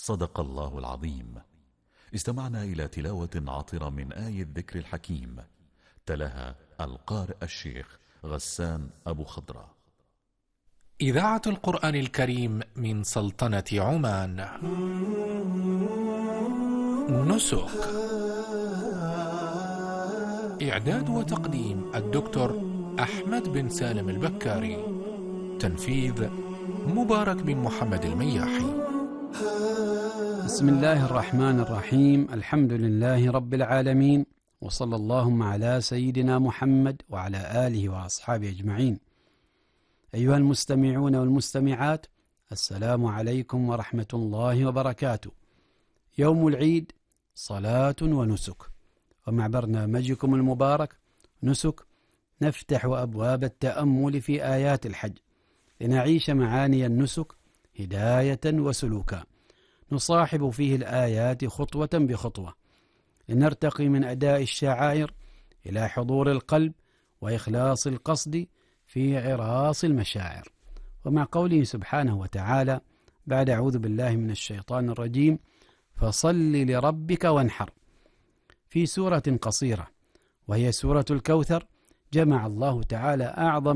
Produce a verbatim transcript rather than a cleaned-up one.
صدق الله العظيم. استمعنا إلى تلاوة عطرة من آية الذكر الحكيم، تلاها القارئ الشيخ غسان أبو خضرة. إذاعة القرآن الكريم من سلطنة عمان. نسك. إعداد وتقديم الدكتور أحمد بن سالم البكاري. تنفيذ مبارك بن محمد المياحي. بسم الله الرحمن الرحيم. الحمد لله رب العالمين، وصلى اللهم على سيدنا محمد وعلى آله وأصحابه أجمعين. أيها المستمعون والمستمعات، السلام عليكم ورحمة الله وبركاته. يوم العيد صلاة ونسك، ومع برنامجكم المبارك نسك نفتح أبواب التأمل في آيات الحج لنعيش معاني النسك هداية وسلوكا، نصاحب فيه الآيات خطوة بخطوة لنرتقي من أداء الشعائر إلى حضور القلب وإخلاص القصد في عراص المشاعر. ومع قوله سبحانه وتعالى بعد أعوذ بالله من الشيطان الرجيم: فصل لربك وانحر، في سورة قصيرة وهي سورة الكوثر، جمع الله تعالى أعظم